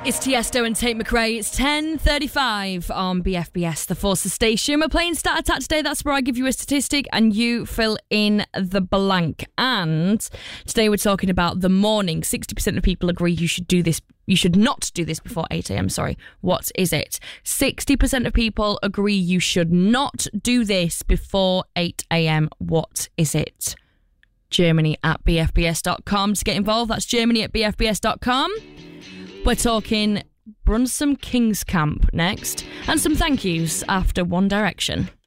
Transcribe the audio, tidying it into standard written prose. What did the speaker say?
It's Tiesto and Tate McRae. It's 10:35 on BFBS, the Forces station. We're playing Stat Attack today. That's where I give you a statistic and you fill in the blank. And today we're talking about the morning. 60% of people agree you should do this. You should not do this before 8 a.m. Sorry. What is it? 60% of people agree you should not do this before 8 a.m. What is it? Germany at bfbs.com to get involved. That's Germany at bfbs.com. We're talking Brunsum Kings Camp next, and some thank yous after One Direction.